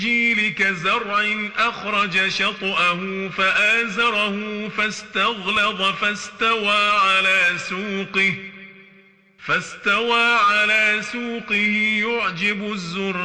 كزرع أخرج شطأه فآزره فاستغلظ فاستوى على سوقه يعجب الزرع